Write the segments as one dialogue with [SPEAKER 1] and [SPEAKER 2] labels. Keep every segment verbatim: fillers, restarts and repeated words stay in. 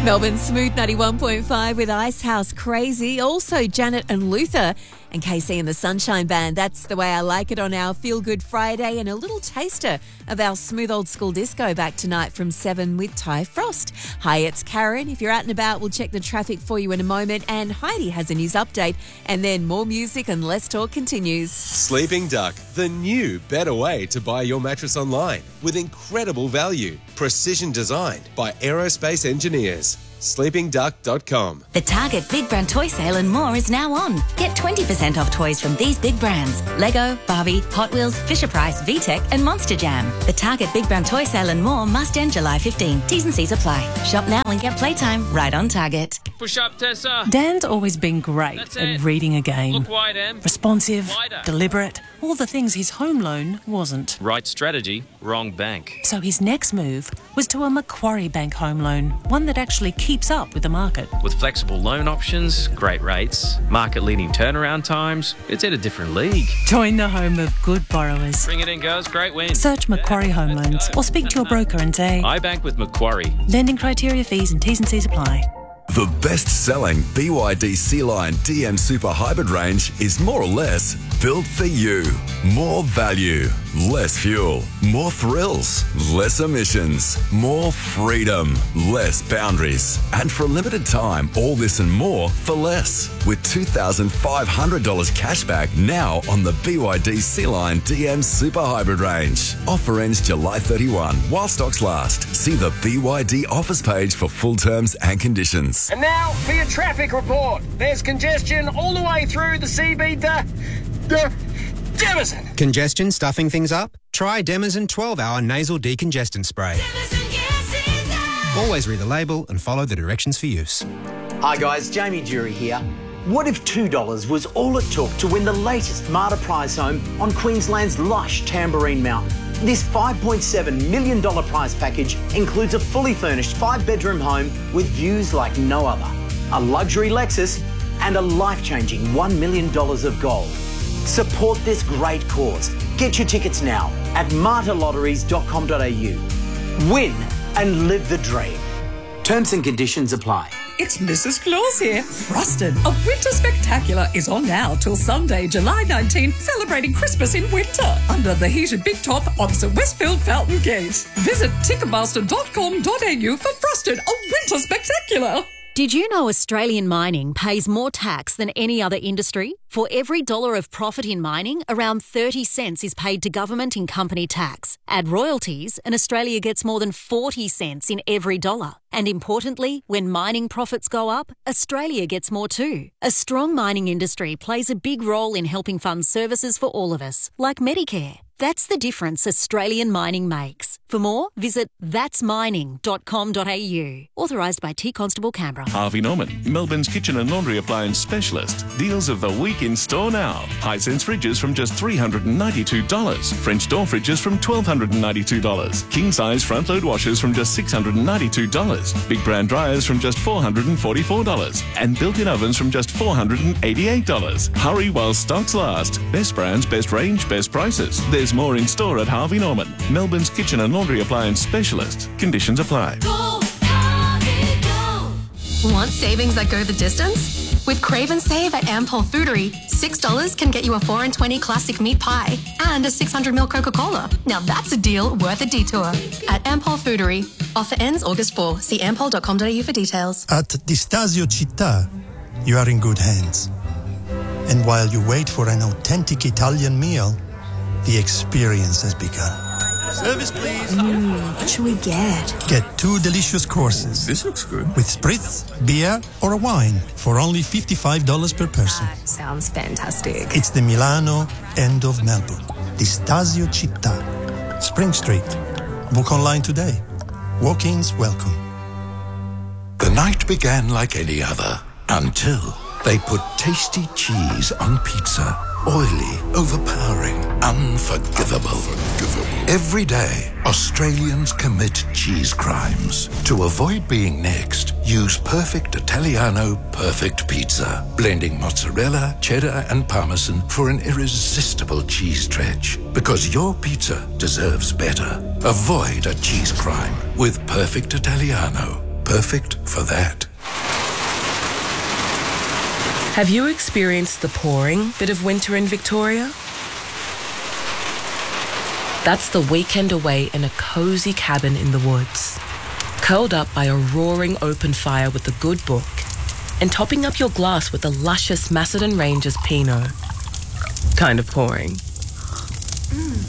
[SPEAKER 1] Melbourne Smooth ninety-one point five with Icehouse Crazy. Also Janet and Luther and K C and the Sunshine Band. That's the way I like it on our Feel Good Friday, and a little taster of our smooth old school disco back tonight from seven with Ty Frost. Hi, it's Karen. If you're out and about, we'll check the traffic for you in a moment, and Heidi has a news update, and then more music and Less Talk continues.
[SPEAKER 2] Sleeping Duck, the new better way to buy your mattress online with incredible value. Precision designed by aerospace engineers. sleeping duck dot com.
[SPEAKER 3] The Target Big Brand Toy Sale and more is now on. Get twenty percent off toys from these big brands: Lego, Barbie, Hot Wheels, Fisher-Price, VTech and Monster Jam. The Target Big Brand Toy Sale and more must end July fifteenth. T's and C's apply. Shop now and get playtime right on Target.
[SPEAKER 4] Push up, Tessa.
[SPEAKER 5] Dan's always been great
[SPEAKER 4] That's
[SPEAKER 5] at
[SPEAKER 4] it.
[SPEAKER 5] reading a game.
[SPEAKER 4] Look wide, Em.
[SPEAKER 5] Responsive,
[SPEAKER 4] Wider.
[SPEAKER 5] deliberate, all the things his home loan wasn't.
[SPEAKER 4] Right strategy, wrong bank.
[SPEAKER 5] So his next move was to a Macquarie Bank home loan, one that actually keeps up with the market.
[SPEAKER 4] With flexible loan options, great rates, market-leading turnaround times, it's in a different league.
[SPEAKER 5] Join the home of good borrowers.
[SPEAKER 4] Bring it in, girls. Great win.
[SPEAKER 5] Search Macquarie
[SPEAKER 4] Yeah,
[SPEAKER 5] Home
[SPEAKER 4] let's
[SPEAKER 5] Loans
[SPEAKER 4] go.
[SPEAKER 5] or speak to your broker and say,
[SPEAKER 4] I bank with Macquarie.
[SPEAKER 5] lending criteria, fees and T's and C's apply.
[SPEAKER 6] The best-selling B Y D C-Line D M Super Hybrid range is more or less built for you. More value, less fuel, more thrills, less emissions, more freedom, less boundaries. And for a limited time, all this and more for less. With two thousand five hundred dollars cash back now on the B Y D C-Line D M Super Hybrid range. Offer ends July thirty-first while stocks last. See the B Y D offers page for full terms and conditions.
[SPEAKER 7] And now for your traffic report. There's congestion all the way through the C B D. Demison.
[SPEAKER 8] Congestion stuffing things up? Try Demison twelve hour nasal decongestant spray. Always read the label and follow the directions for use.
[SPEAKER 9] Hi guys, Jamie Jury here. What if two dollars was all it took to win the latest Marta prize home on Queensland's lush Tamborine Mountain? This five point seven million dollars prize package includes a fully furnished five-bedroom home with views like no other, a luxury Lexus and a life-changing one million dollars of gold. Support this great cause. Get your tickets now at marta lotteries dot com dot a u. Win and live the dream. Terms and conditions apply.
[SPEAKER 10] It's Missus Claus here. Frosted, a winter spectacular, is on now till Sunday, July nineteenth, celebrating Christmas in winter under the heated big top opposite Westfield Fountain Gate. Visit ticketmaster dot com dot a u for Frosted, a winter spectacular.
[SPEAKER 1] Did you know Australian mining pays more tax than any other industry? For every dollar of profit in mining, around thirty cents is paid to government in company tax. Add royalties, and Australia gets more than forty cents in every dollar. And importantly, when mining profits go up, Australia gets more too. A strong mining industry plays a big role in helping fund services for all of us, like Medicare. That's the difference Australian mining makes. For more, visit thats mining dot com dot a u. Authorised by T Constable Canberra.
[SPEAKER 11] Harvey Norman, Melbourne's kitchen and laundry appliance specialist. Deals of the week in store now. Hisense fridges from just three hundred ninety-two dollars. French door fridges from one thousand two hundred ninety-two dollars. King-size front-load washers from just six hundred ninety-two dollars. Big brand dryers from just four hundred forty-four dollars. And built-in ovens from just four hundred eighty-eight dollars. Hurry while stocks last. Best brands, best range, best prices. There's more in store at Harvey Norman, Melbourne's kitchen and laundry appliance specialist. Conditions apply.
[SPEAKER 12] Go, Harvey, go. Want savings that go the distance? With Crave and Save at Ampol Foodery, six dollars can get you a four and twenty classic meat pie and a six hundred milliliter Coca-Cola. Now that's a deal worth a detour. At Ampol Foodery. Offer ends August fourth. See ampol dot com dot a u for details.
[SPEAKER 13] At Di Stasio Città, you are in good hands. And while you wait for an authentic Italian meal, the experience has begun.
[SPEAKER 14] Service, please.
[SPEAKER 15] Mm, what should we get?
[SPEAKER 13] Get two delicious courses.
[SPEAKER 14] This looks good.
[SPEAKER 13] With spritz, beer, or a wine for only fifty-five dollars per person.
[SPEAKER 15] That sounds fantastic.
[SPEAKER 13] It's the Milano end of Melbourne. Di Stasio Città. Spring Street. Book online today. Walk-ins welcome.
[SPEAKER 16] The night began like any other until they put tasty cheese on pizza. Oily, overpowering, unforgivable. unforgivable. Every day, Australians commit cheese crimes. To avoid being next, use Perfect Italiano Perfect Pizza, blending mozzarella, cheddar, and parmesan for an irresistible cheese stretch. Because your pizza deserves better. Avoid a cheese crime with Perfect Italiano perfect for that.
[SPEAKER 14] Have you experienced the pouring bit of winter in Victoria? That's the weekend away in a cosy cabin in the woods, curled up by a roaring open fire with a good book, and topping up your glass with the luscious Macedon Rangers Pinot. Kind of pouring. Mm.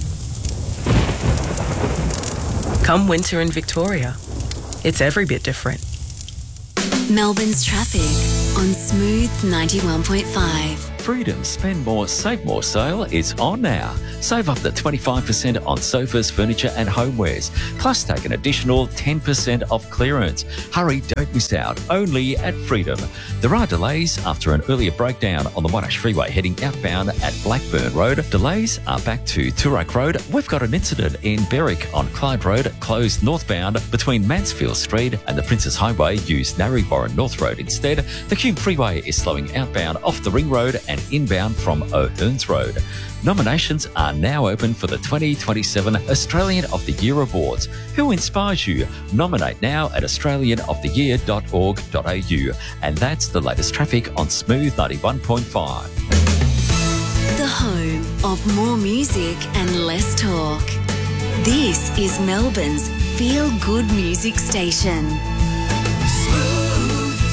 [SPEAKER 14] Come winter in Victoria, it's every bit different.
[SPEAKER 17] Melbourne's traffic on Smooth ninety-one point five.
[SPEAKER 18] Freedom Spend More, Save More sale is on now. Save up to twenty-five percent on sofas, furniture and homewares. Plus take an additional ten percent off clearance. Hurry, don't miss out. Only at Freedom. There are delays after an earlier breakdown on the Monash Freeway heading outbound at Blackburn Road. Delays are back to Toorak Road. We've got an incident in Berwick on Clyde Road, closed northbound between Mansfield Street and the Princess Highway. Use Narryborn North Road instead. The Hume Freeway is slowing outbound off the Ring Road and inbound from O'Hearns Road. Nominations are now open for the twenty twenty-seven Australian of the Year Awards. Who inspires you? Nominate now at australian of the year dot org dot a u. And that's the latest traffic on Smooth ninety-one point five.
[SPEAKER 17] The home of more music and less talk. This is Melbourne's feel-good music station.
[SPEAKER 19] Smooth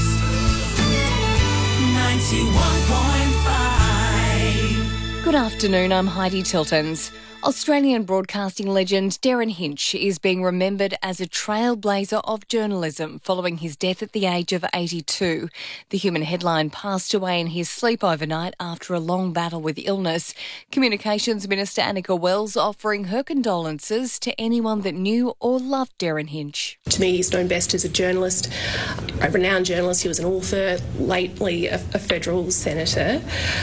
[SPEAKER 19] ninety-one point five.
[SPEAKER 20] Good afternoon, I'm Heidi Tiltons. Australian broadcasting legend Derryn Hinch is being remembered as a trailblazer of journalism following his death at the age of eighty-two. The Human headline passed away in his sleep overnight after a long battle with illness. Communications Minister Annika Wells offering her condolences to anyone that knew or loved Derryn Hinch.
[SPEAKER 21] To me, he's known best as a journalist, a renowned journalist. He was an author, lately a, a federal senator.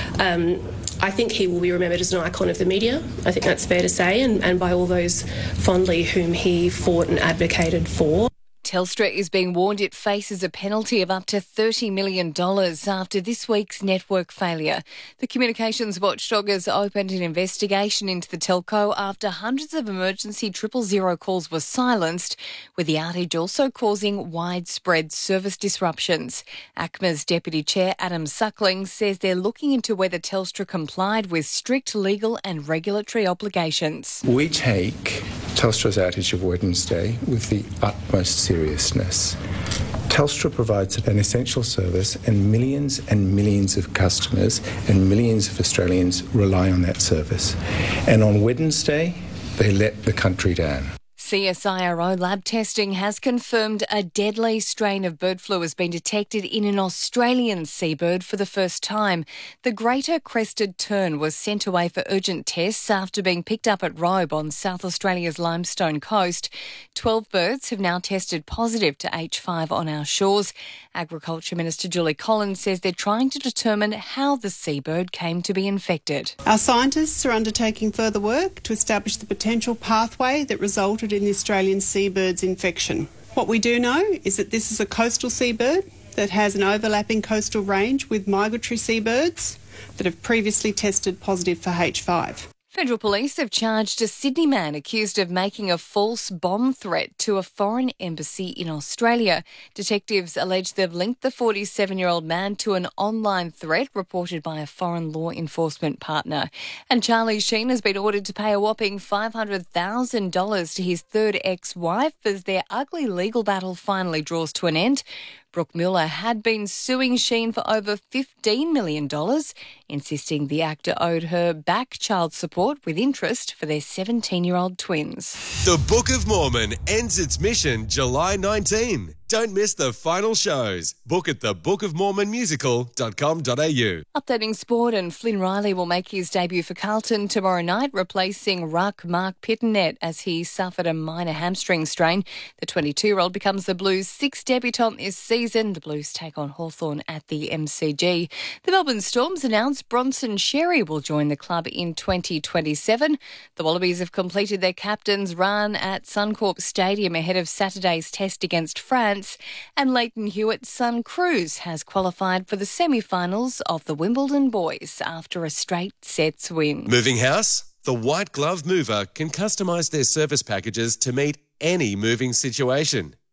[SPEAKER 21] Um, I think he will be remembered as an icon of the media. I think that's fair to say, and, and by all those fondly whom he fought and advocated for.
[SPEAKER 20] Telstra is being warned it faces a penalty of up to thirty million dollars after this week's network failure. The communications watchdog has opened an investigation into the telco after hundreds of emergency triple zero calls were silenced, with the outage also causing widespread service disruptions. A C M A's Deputy Chair Adam Suckling says they're looking into whether Telstra complied with strict legal and regulatory obligations.
[SPEAKER 22] We take Telstra's outage of Wednesday with the utmost seriousness. Telstra provides an essential service, and millions and millions of customers and millions of Australians rely on that service. And on Wednesday, they let the country down.
[SPEAKER 20] C S I R O lab testing has confirmed a deadly strain of bird flu has been detected in an Australian seabird for the first time. The greater crested tern was sent away for urgent tests after being picked up at Robe on South Australia's Limestone coast. Twelve birds have now tested positive to H five on our shores. Agriculture Minister Julie Collins says they're trying to determine how the seabird came to be infected.
[SPEAKER 23] Our scientists are undertaking further work to establish the potential pathway that resulted in the Australian seabird's infection. What we do know is that this is a coastal seabird that has an overlapping coastal range with migratory seabirds that have previously tested positive for H five.
[SPEAKER 20] Federal police have charged a Sydney man accused of making a false bomb threat to a foreign embassy in Australia. Detectives allege they've linked the forty-seven-year-old man to an online threat reported by a foreign law enforcement partner. And Charlie Sheen has been ordered to pay a whopping five hundred thousand dollars to his third ex-wife as their ugly legal battle finally draws to an end. Brooke Muller had been suing Sheen for over fifteen million dollars, insisting the actor owed her back child support with interest for their seventeen-year-old twins.
[SPEAKER 2] The Book of Mormon ends its mission July nineteenth. Don't miss the final shows. Book at the book of mormon musical dot com dot a u.
[SPEAKER 20] Updating sport, and Flynn Riley will make his debut for Carlton tomorrow night, replacing ruck Mark Pittonet as he suffered a minor hamstring strain. The twenty-two-year-old becomes the Blues' sixth debutant this season. The Blues take on Hawthorn at the M C G. The Melbourne Storms announced Bronson Xerri will join the club in twenty twenty-seven. The Wallabies have completed their captain's run at Suncorp Stadium ahead of Saturday's test against France. And Leighton Hewitt's son Cruz has qualified for the semi-finals of the Wimbledon Boys after a straight sets win.
[SPEAKER 2] Moving house? The White Glove Mover can customise their service packages to meet any moving situation.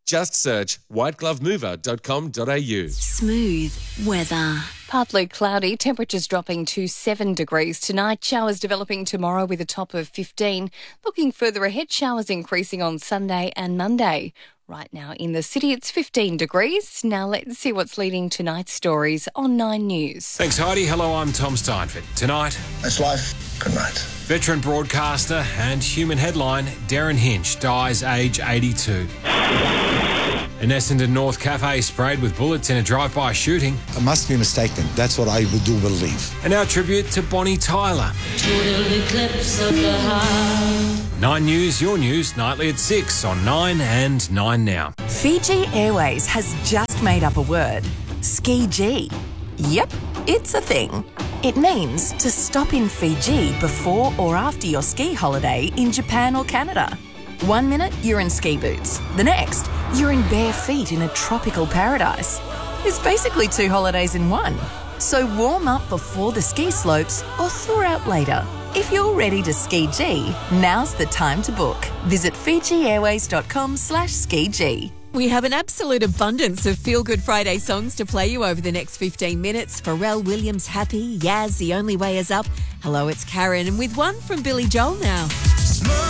[SPEAKER 2] Just search white glove mover dot com dot a u.
[SPEAKER 17] Smooth weather.
[SPEAKER 20] Partly cloudy, temperatures dropping to seven degrees tonight. Showers developing tomorrow with a top of fifteen. Looking further ahead, showers increasing on Sunday and Monday. Right now in the city, it's fifteen degrees. Now let's see what's leading tonight's stories on Nine News.
[SPEAKER 3] Thanks, Heidi. Hello, I'm Tom Steinford. Tonight,
[SPEAKER 4] that's life. Good night.
[SPEAKER 3] Veteran broadcaster and human headline Darren Hinch dies age eighty-two. An Essendon North cafe sprayed with bullets in a drive-by shooting.
[SPEAKER 4] I must be mistaken. That's what I do believe.
[SPEAKER 3] And our tribute to Bonnie Tyler. Nine News, your news, nightly at six on Nine and Nine Now.
[SPEAKER 5] Fiji Airways has just made up a word. Ski-G. Yep, it's a thing. It means to stop in Fiji before or after your ski holiday in Japan or Canada. One minute, you're in ski boots. The next, you're in bare feet in a tropical paradise. It's basically two holidays in one. So warm up before the ski slopes or thaw out later. If you're ready to ski-G, now's the time to book. Visit fijiairways.com slash ski-G.
[SPEAKER 24] We have an absolute abundance of Feel Good Friday songs to play you over the next fifteen minutes. Pharrell Williams, Happy, Yaz, The Only Way Is Up. Hello, it's Karen, and with one from Billy Joel now.